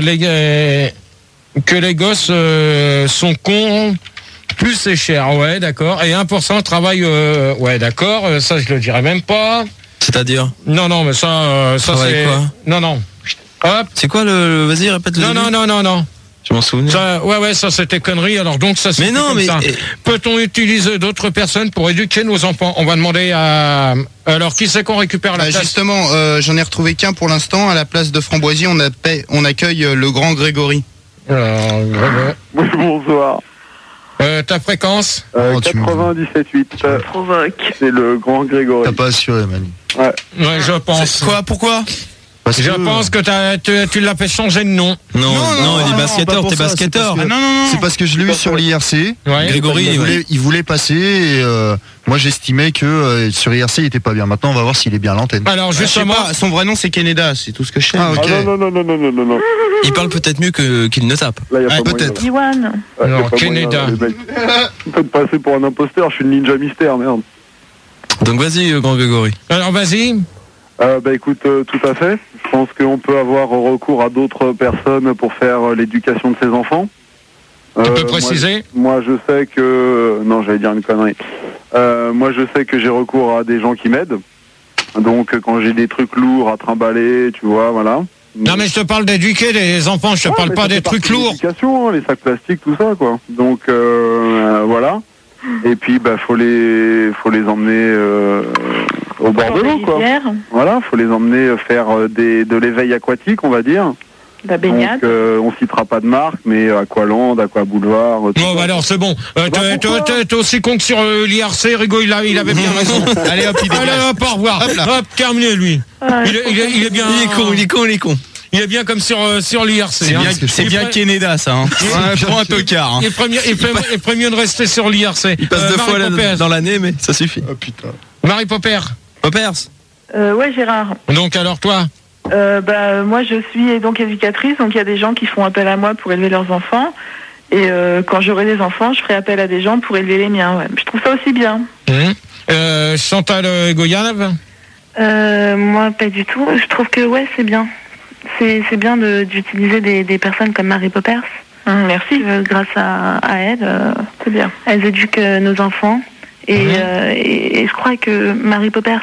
les gosses sont cons, plus c'est cher. Ouais, d'accord. Et 1% travaillent. Ouais, d'accord. Ça, je le dirais même pas. C'est-à-dire? Non, mais ça Travaille c'est. quoi? Non. Hop. C'est quoi le vas-y, répète le début. Non. Je m'en souviens. Ça, ouais, ça c'était connerie. Alors donc ça. Mais non, comme mais ça. Peut-on utiliser d'autres personnes pour éduquer nos enfants? On va demander à. Alors qui c'est qu'on récupère la place? Justement, j'en ai retrouvé qu'un pour l'instant. À la place de Framboisier, on accueille le grand Grégory. Alors, Oui, bonsoir. ta fréquence? Oh, tu 97.8. Provoque. C'est le grand Grégory. T'as pas assuré, Manu. Ouais, je pense. Quoi? Pourquoi? Parce Je que- pense que tu l'as fait changer de nom. Non, il est pas basketteur, pour t'es ça, basketteur. c'est parce que- C'est parce que je l'ai eu sur l'IRC. Ouais. Grégory, Il voulait passer et moi j'estimais que sur IRC il était pas bien. Maintenant on va voir s'il est bien à l'antenne. Alors Je sais justement, pas, son vrai nom c'est Canada, c'est tout ce que je sais. Ah, ok. Ah non. Il parle peut-être mieux qu'il ne tape. Là, y a Ouais, pas moyen. peut-être. Iwan. Ouais, y a Non, pas Canada. moyen, les mecs. Vous faites passer pour un imposteur, je suis le ninja mystère, merde. Donc vas-y, grand Grégory. alors vas-y. Écoute, tout à fait. Je pense qu'on peut avoir recours à d'autres personnes pour faire l'éducation de ses enfants. Tu peux préciser? Moi, je sais que... Non, j'allais dire une connerie. Moi, je sais que j'ai recours à des gens qui m'aident. Donc, quand j'ai des trucs lourds à trimballer, tu vois, voilà. Non mais je te parle d'éduquer les enfants, je te parle mais pas ça des fait trucs partie de lourds. l'éducation, hein, les sacs plastiques, tout ça, quoi. Donc, voilà. Et puis, faut les emmener au bord de l'eau, quoi. Voilà, faut les emmener faire de l'éveil aquatique, on va dire. La baignade. Donc, on citera pas de marque, mais Aqualand, Aquaboulevard. tout Bon, ça. bah alors c'est bon. T'es aussi con que sur l'IRC, Rigaud, il avait bien raison. Allez hop, il Allez dégage. hop, au revoir. Hop, terminé lui. Il est bien. Il est con. Il est bien comme sur l'IRC. C'est bien Canada ça. Hein. Prends un tocard. Hein. Il ferait mieux de rester sur l'IRC. Il passe deux fois dans l'année, mais ça suffit. Oh putain. Marie Popper. Poppers. Ouais, Gérard. Donc alors toi? Moi, je suis donc éducatrice, donc il y a des gens qui font appel à moi pour élever leurs enfants. Et quand j'aurai des enfants, je ferai appel à des gens pour élever les miens. Ouais. Je trouve ça aussi bien. Chantal Goyanov. Moi, pas du tout. Je trouve que ouais, c'est bien. C'est bien d'utiliser des personnes comme Marie Poppers Merci. Grâce à elles, C'est bien. elles éduquent nos enfants. Et je crois que Marie Poppers,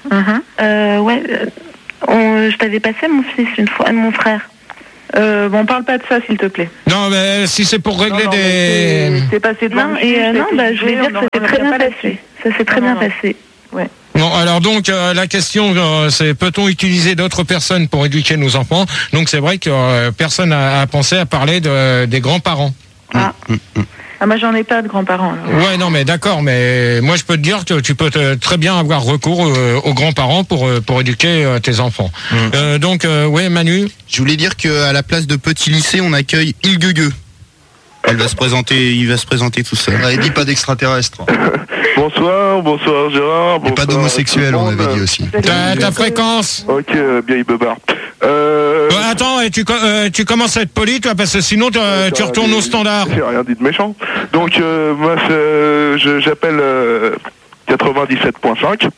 je t'avais passé mon fils une fois, mon frère. Bon, parle pas de ça, s'il te plaît. Non, mais si c'est pour régler Non, des... c'est passé de Non, je vais dire que ça s'est très bien passé. Ça s'est très bien passé. Ouais. Bon, alors donc la question c'est peut-on utiliser d'autres personnes pour éduquer nos enfants? Donc c'est vrai que personne n'a pensé à parler des grands-parents. Ah, moi, j'en ai pas de grands-parents. Alors. Ouais, non, mais d'accord, mais moi je peux te dire que tu peux très bien avoir recours aux grands-parents pour éduquer tes enfants. Donc, ouais, Manu. Je voulais dire qu'à la place de Petit Lycée, on accueille Ilgugue. Il va se présenter tout seul. Il dit pas d'extraterrestre. Bonsoir Gérard. Et pas d'homosexuel, on avait dit aussi. Ta fréquence. Ok, bien il me barre. Attends, et tu commences à être poli, toi, parce que sinon tu retournes au standard. J'ai rien dit de méchant. Donc moi j'appelle 97.5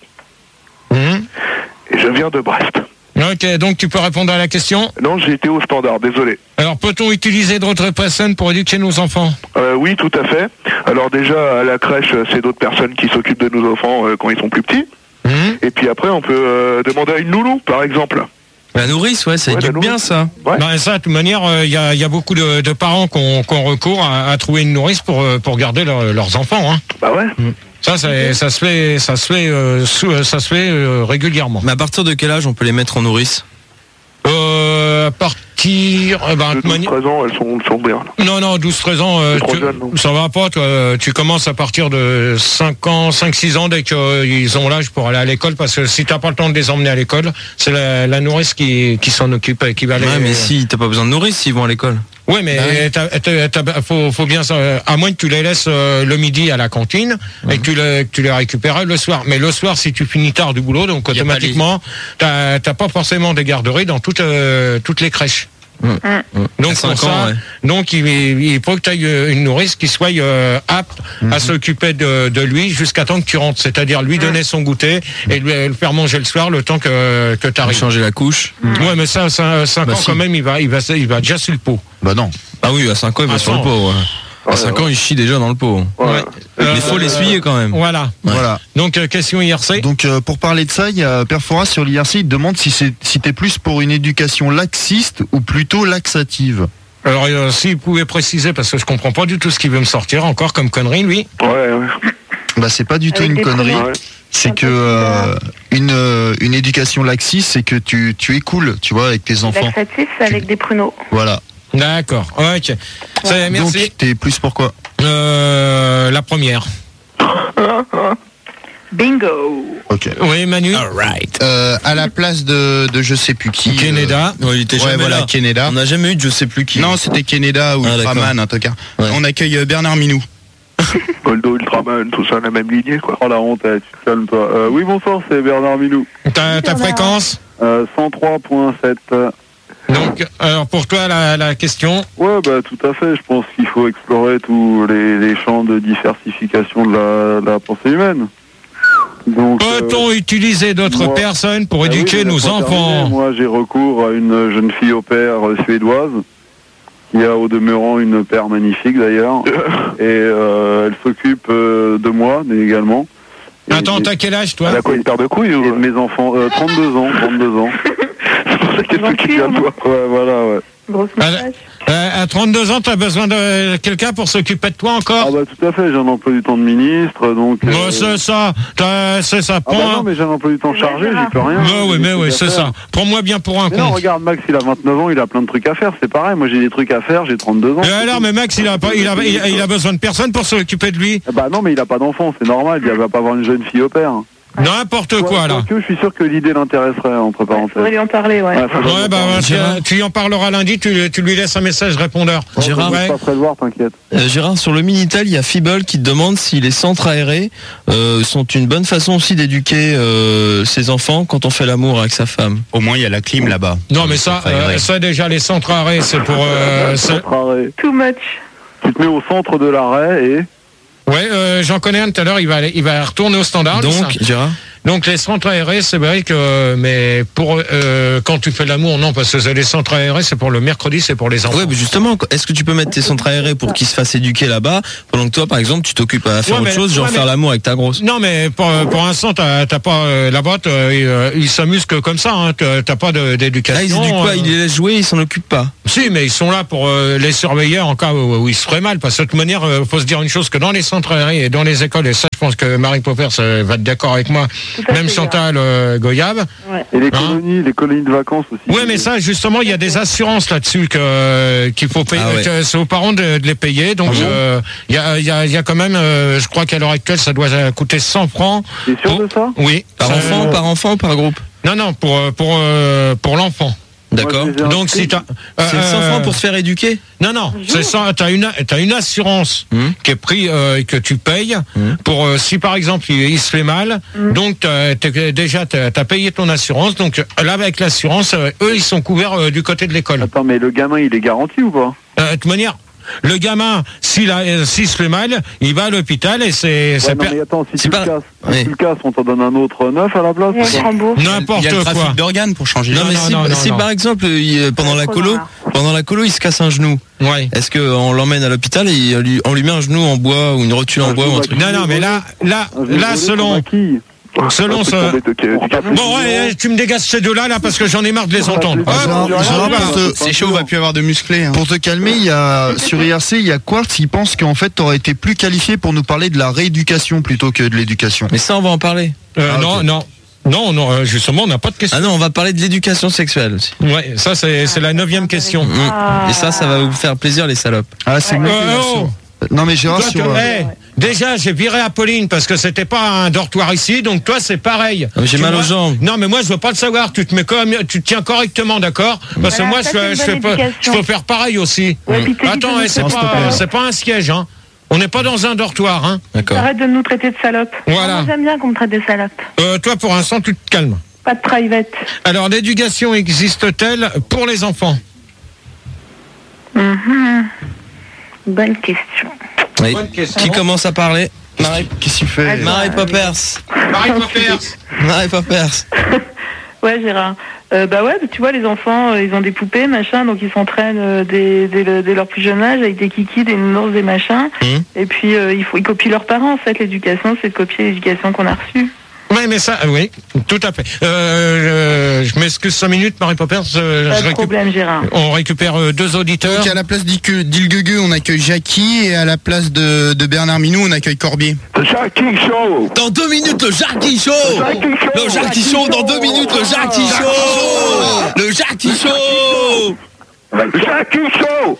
et je viens de Brest. Ok, donc tu peux répondre à la question? Non, j'ai été au standard, désolé. Alors, peut-on utiliser d'autres personnes pour éduquer nos enfants? Oui, tout à fait. Alors déjà, à la crèche, c'est d'autres personnes qui s'occupent de nos enfants quand ils sont plus petits. Et puis après, on peut demander à une nounou, par exemple. La nourrice, ouais, ça éduque bien, ça. Ouais. Ben, ça, de toute manière, il y a beaucoup de parents qui ont recours à trouver une nourrice pour garder leurs enfants. Hein. Bah ouais. Ça se fait régulièrement. Mais à partir de quel âge on peut les mettre en nourrice? À partir... de 12-13 ans, elles sont bien. Non, 12-13 ans, ça va pas. Toi, tu commences à partir de 5-6 ans dès qu'ils ont l'âge pour aller à l'école, parce que si t'as pas le temps de les emmener à l'école, c'est la nourrice qui s'en occupe, qui va aller... Ouais, mais si, t'as pas besoin de nourrice s'ils vont à l'école. Oui, mais faut bien, à moins que tu les laisses le midi à la cantine et que tu les récupères le soir. Mais le soir, si tu finis tard du boulot, donc automatiquement, t'as pas forcément des garderies dans toutes les crèches. Donc pour ça, donc il faut que tu aies une nourrice qui soit apte à s'occuper de lui jusqu'à temps que tu rentres, c'est-à-dire lui donner son goûter et le faire manger le soir le temps que tu arrives. Changer la couche. Ouais, mais ça 5 ans si. quand même, il va déjà sur le pot. Bah non. Ah oui, à 5 ans, il va sur le pot. Ouais. À 5 ans, il chie déjà dans le pot. Ouais. Il faut l'essuyer quand même. Voilà. Donc, question IRC. Donc, pour parler de ça, il y a Perfora sur l'IRC, il te demande si t'es plus pour une éducation laxiste ou plutôt laxative. Alors, s'il pouvait préciser, parce que je comprends pas du tout ce qu'il veut me sortir encore comme connerie, lui. Ouais. Bah, c'est pas du tout une connerie. Ouais. C'est que une éducation laxiste, c'est que tu es cool, tu vois, avec tes enfants. Laxatif, c'est avec des pruneaux. Voilà. D'accord. Ok. Merci. Donc, t'es plus pour quoi? La première. Bingo. Ok. Oui, Manu. Alright. À la place de je sais plus qui. Canada. Il était jamais là. Canada. On n'a jamais eu de je sais plus qui. Non, c'était Canada ou Ultraman, en tout cas. Ouais. On accueille Bernard Minou. Goldo, Ultraman, tout ça, la même lignée, quoi. Oh la honte, tu te calmes toi. Oui, bonsoir, c'est Bernard Minou. Ta fréquence? 103.7. Donc, alors pour toi, la question. Ouais, bah tout à fait. Je pense qu'il faut explorer tous les champs de diversification de la pensée humaine. Donc, peut-on utiliser d'autres personnes pour éduquer nos enfants? Moi, j'ai recours à une jeune fille au père suédoise qui a au demeurant une paire magnifique d'ailleurs. Et elle s'occupe de moi également. Attends, t'as quel âge, toi? Elle a quoi, une paire de couilles ou... Et de mes enfants, 32 ans. C'est pour ça qu'elle s'occupe bien de toi. Ouais, voilà, ouais. Grosse moustache. À 32 ans, t'as besoin de quelqu'un pour s'occuper de toi encore? Ah bah tout à fait, j'ai un emploi du temps de ministre, donc... C'est ça, Ah bah non, mais j'ai un emploi du temps chargé, j'y peux rien. Mais oui, c'est ça. Prends-moi bien pour un Mais non, con. regarde, Max, il a 29 ans, il a plein de trucs à faire, c'est pareil, moi j'ai des trucs à faire, j'ai 32 ans. Et alors, mais Max, il a besoin de personne pour s'occuper de lui. Bah non, mais il a pas d'enfant, c'est normal, il va pas avoir une jeune fille au père. N'importe quoi, là. Je suis sûr que l'idée l'intéresserait, entre Il parenthèses. faudrait lui en parler, ouais. Ouais, bah, tu y en parleras lundi, tu lui laisses un message répondeur. Gérard, Je passerai le voir, t'inquiète. Gérard, sur le Minitel, il y a Feeble qui te demande si les centres aérés sont une bonne façon aussi d'éduquer ses enfants quand on fait l'amour avec sa femme. Au moins, il y a la clim là-bas. Non, mais ça déjà, les centres arrêts, c'est pour... Centre arrêt. Too much. Tu te mets au centre de l'arrêt et... Ouais, j'en connais un tout à l'heure, il va retourner au standard. Donc, Gérard Donc les centres aérés, c'est vrai que, mais pour quand tu fais l'amour, non, parce que les centres aérés, c'est pour le mercredi, c'est pour les enfants. Ouais, mais justement, est-ce que tu peux mettre tes centres aérés pour qu'ils se fassent éduquer là-bas, pendant que toi, par exemple, tu t'occupes à faire autre chose, genre faire l'amour avec ta grosse? Non, mais pour l'instant, t'as pas la boîte, ils s'amusent que comme ça, hein, t'as pas d'éducation. Ah, ils éduquent pas, ils les laissent jouer, ils s'en occupent pas. Si, mais ils sont là pour les surveiller en cas où ils se feraient mal, parce que de toute manière, faut se dire une chose, que dans les centres aérés et dans les écoles, et ça, je pense que Marie Popper va être d'accord avec moi, même Chantal Goyave. Ouais. Et les colonies de vacances aussi. Oui, mais ça, justement, il y a des assurances là-dessus qu'il faut payer. Ah ouais. C'est aux parents de les payer. Donc, il y a quand même, je crois qu'à l'heure actuelle, ça doit coûter 100 francs. T'es sûr de ça? Oui. Par enfant ou par groupe? Non, pour l'enfant. D'accord. Donc si t'as c'est 100 francs pour se faire éduquer? Non, c'est ça. T'as une assurance qui est prise que tu payes pour si par exemple il se fait mal. Donc t'as payé ton assurance. Donc là avec l'assurance, eux ils sont couverts du côté de l'école. Attends, mais le gamin il est garanti ou pas? De toute manière. Le gamin, s'il se fait mal, il va à l'hôpital et c'est. Ouais, non, mais attends, si tu le casses, on t'en donne un autre neuf à la place. N'importe Il y a le quoi. trafic d'organes pour changer. Non, mais si par exemple, pendant la colo, il se casse un genou. Ouais. Est-ce qu'on l'emmène à l'hôpital et on lui met un genou en bois ou une rotule en bois ou un truc? Non, mais là, selon ça. Bon, ouais, tu me dégages ces deux-là, parce que j'en ai marre de les entendre. C'est chaud, on va plus avoir de musclés. Hein. Pour te calmer, sur IRC, il y a Quartz, il pense qu'en fait, t'aurais été plus qualifié pour nous parler de la rééducation plutôt que de l'éducation. Mais ça, on va en parler. Non, justement, on n'a pas de question. Ah non, on va parler de l'éducation sexuelle aussi. Ouais, ça, c'est la 9e question. Et ça va vous faire plaisir, les salopes. Ah, c'est Non, mais Gérard, déjà, j'ai viré Apolline parce que c'était pas un dortoir ici, donc toi, c'est pareil. Ah, j'ai mal aux jambes. Non, mais moi, je veux pas le savoir. Tu te tiens correctement, d'accord? Parce que moi, je peux faire pareil aussi. Attends, c'est pas un siège, hein. On n'est pas dans un dortoir, hein. D'accord. Arrête de nous traiter de salopes. Voilà. Moi, j'aime bien qu'on me traite de salopes. Toi, pour l'instant, tu te calmes. Pas de private. Alors, l'éducation existe-t-elle pour les enfants? Bonne question. Oui. Qui commence à parler? Marie, qu'est-ce que tu fais? Marie Poppers. Marie Poppers. Ouais, Gérard. Bah ouais, tu vois, les enfants, ils ont des poupées, machin, donc ils s'entraînent dès leur plus jeune âge avec des kikis, des nounours, des machins. Et puis, ils copient leurs parents, en fait. L'éducation, c'est de copier l'éducation qu'on a reçue. Oui, mais ça, oui, tout à fait. Je m'excuse 5 minutes, Marie Poppers. Pas de problème, Gérard. On récupère 2 auditeurs. Donc à la place d'Ilguegu, on accueille Jackie, et à la place de Bernard Minou, on accueille Corbier. Le Jackie Show. Dans 2 minutes, le Jackie Show. Le Jackie Show, dans 2 minutes, le Jackie Show. Le Jackie Show. Le Jackie Show.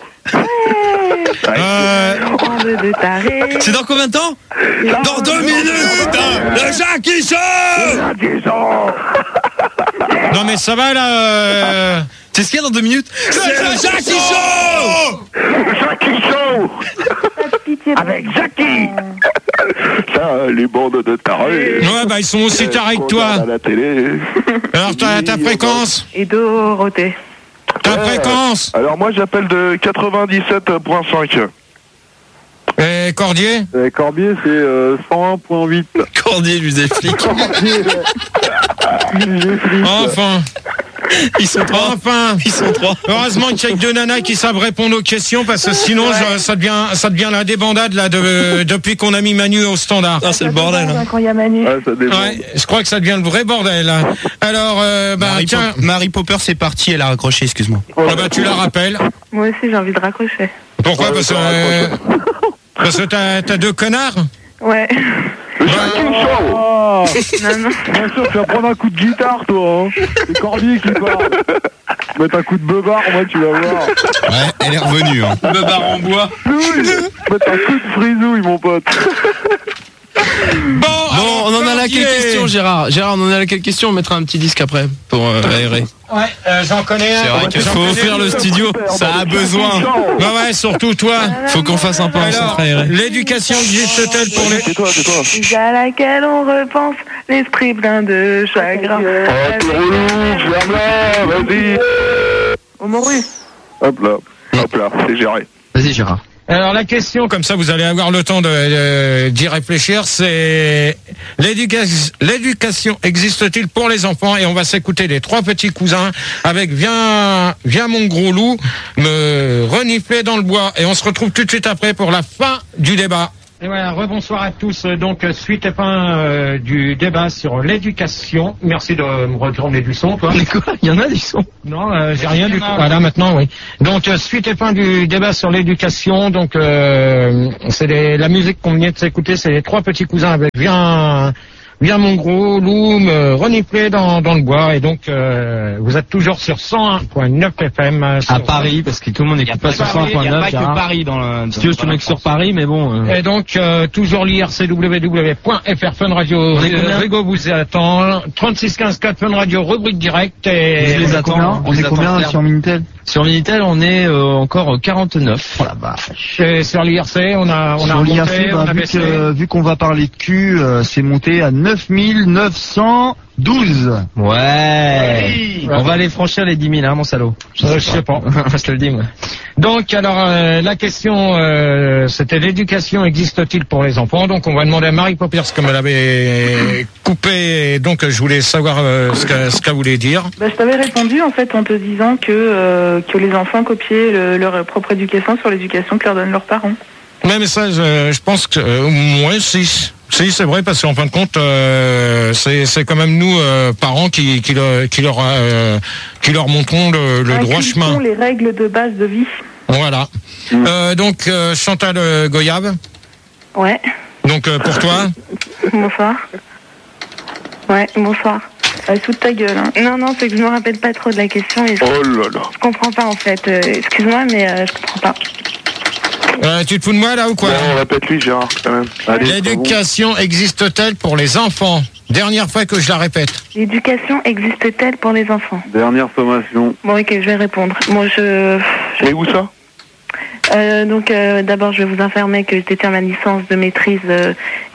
C'est dans combien de temps? Dans 2 minutes. Le Jackie Show. Non mais ça va là. C'est ce qu'il y a dans 2 minutes. C'est le Jackie Show. Le Jackie Show. Avec Jackie. Ça, les bandes de tarés. Ouais, bah ils sont aussi tarés que toi. À la télé. Alors ta fréquence? Et Dorothée. Ta fréquence? Alors moi j'appelle de 97.5. Et Cordier? Corbier, c'est 101.8. Cordier lui des flics. Enfin. Ils sont 3. Enfin. Ils sont 3. Heureusement qu'il y a que 2 nanas qui savent répondre aux questions, parce que sinon ça devient la débandade là depuis qu'on a mis Manu au standard. Ah, c'est le bordel. Hein. Quand il y a Manu. Ouais, je crois que ça devient le vrai bordel. Hein. Alors, tiens. Marie Popper, c'est parti, elle a raccroché, excuse-moi. Tu la rappelles. Moi aussi, j'ai envie de raccrocher. Pourquoi? Parce que t'as 2 connards. Ouais. Le Jackie Show. Non. Bien sûr, tu vas prendre un coup de guitare, toi. Hein. C'est Corbier qui parle. Mettre un coup de beubard, moi, tu vas voir. Ouais, elle est revenue. Hein. Beubard en bois. Mettre un coup de frisouille, mon pote. Bon, on en a laquelle question, Gérard? Gérard, on en a laquelle question? On mettra un petit disque après pour aérer. Ouais, j'en connais un. C'est vrai qu'il faut offrir le studio. Ça a besoin. Ouais, surtout toi. Faut qu'on fasse un peu un centre aéré. L'éducation existe-t-elle pour les... C'est toi. À laquelle on repense, l'esprit plein de chagrin. Oh, t'es relou, ferme-la, vas-y. Au Moru. Hop là, c'est géré. Vas-y Gérard. Alors la question, comme ça vous allez avoir le temps d'y réfléchir, c'est l'éducation existe-t-il pour les enfants? Et on va s'écouter les 3 petits cousins avec Viens mon gros loup, me renifler dans le bois. Et on se retrouve tout de suite après pour la fin du débat. Et voilà, rebonsoir à tous. Donc, suite et fin du débat sur l'éducation. Merci de me retourner du son, toi. Mais quoi? Il y en a du son? Non, j'ai rien du tout. Voilà, maintenant, oui. Donc, suite et fin du débat sur l'éducation. Donc, c'est la musique qu'on vient de s'écouter. C'est les 3 petits cousins avec Viens mon gros loup, me renifler dans le bois. Et donc, vous êtes toujours sur 101.9 FM. À Paris, parce que tout le monde n'écoute pas sur 101.9. Il n'y a pas que Paris dans le... Si tu veux, je te mets que sur Paris, mais bon... Et donc, toujours l'IRC www.fr Fun Radio. Rigo vous attend. 36 15 4 Fun Radio, rubrique directe. Et je les attends. On est combien sur Minitel? Sur Minitel, on est encore 49. Oh la vache. Et sur l'IRC, on a sur l'IRC, vu qu'on va parler de cul, c'est monté à 9912. Ouais. Oui. On va aller franchir les 10 000, hein, mon salaud. Je sais pas. Je te le dis, moi. Donc, alors, la question, c'était l'éducation existe-t-il pour les enfants? Donc, on va demander à Marie Popiers, comme elle avait coupé. Donc, je voulais savoir ce qu'elle voulait dire. Bah, je t'avais répondu, en fait, en te disant que les enfants copiaient leur propre éducation sur l'éducation que leur donnent leurs parents. Ouais, mais ça, je pense que, moi, si, c'est vrai, parce qu'en fin de compte, c'est quand même nous, parents, qui leur montrons le droit chemin. Les règles de base de vie. Voilà. Donc, Chantal Goyave. Ouais. Donc, pour toi. Bonsoir. Ouais, bonsoir. Sous ta gueule. Hein. Non, c'est que je me rappelle pas trop de la question. Et Oh là là. Je comprends pas, en fait. Excuse-moi, mais je comprends pas. Tu te fous de moi, là, ou quoi? Non, répète-lui, Gérard, quand même. L'éducation existe-t-elle pour les enfants? Dernière fois que je la répète. L'éducation existe-t-elle pour les enfants? Dernière sommation. Bon, ok, je vais répondre. Moi, Mais où ça? D'abord, je vais vous informer que je détiens ma licence de maîtrise de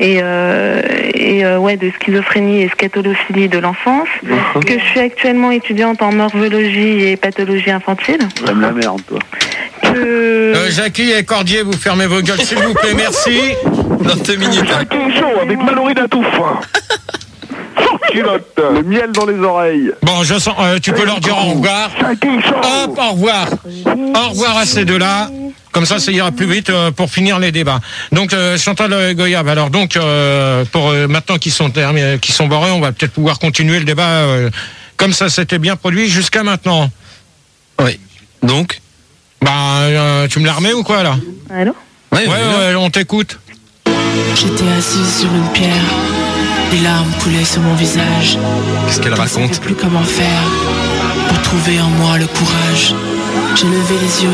schizophrénie et scatolophilie de l'enfance, que je suis actuellement étudiante en morphologie et pathologie infantile. J'aime la merde, toi. Jackie et Cordier, vous fermez vos gueules, s'il vous plaît, merci. Dans 2 minutes. Jackie Chaud avec Mallory Datouf. Le miel dans les oreilles. Bon, je sens, tu peux leur dire au revoir. Hop, au revoir. Au revoir à ces deux-là. Comme ça ira plus vite pour finir les débats. Donc, Chantal Goyave, alors donc, pour maintenant qu'ils sont barrés, on va peut-être pouvoir continuer le débat comme ça s'était bien produit jusqu'à maintenant. Oui. Donc tu me la remets ou quoi, là? Allô? Ouais, on t'écoute. J'étais assise sur une pierre. Les larmes coulaient sur mon visage. Qu'est-ce qu'elle raconte? Je ne savais plus comment faire pour trouver en moi le courage. J'ai levé les yeux